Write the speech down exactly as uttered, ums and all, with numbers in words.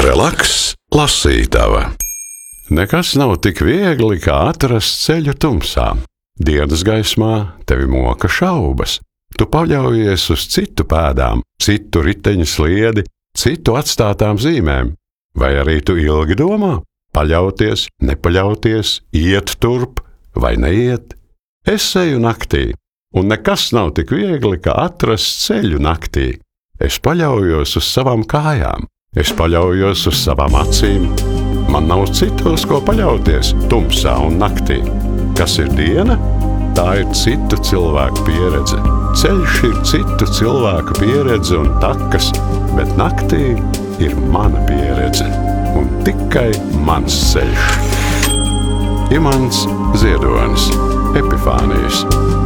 Relaks, lasītava. Nekas nav tik viegli, kā atrast ceļu tumsā. Dienas gaismā tevi moka šaubas. Tu paļaujies uz citu pēdām, citu riteņu sliedi, citu atstātām zīmēm. Vai arī tu ilgi domā? Paļauties, nepaļauties, iet turp vai neiet? Es eju naktī, un nekas nav tik viegli, kā atrast ceļu naktī. Es paļaujos uz savām kājām, es paļaujos uz savām acīm. Man nav citu, uz ko paļauties tumsā un naktī. Kas ir diena? Tā ir citu cilvēku pieredze. Ceļš ir citu cilvēku pieredze un takas, bet naktī ir mana pieredze un tikai mans ceļš. Imants Ziedonis, Epifānijas.